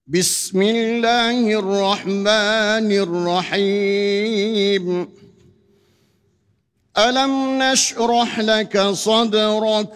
بسم الله الرحمن الرحيم. ألم نشرح لك صدرك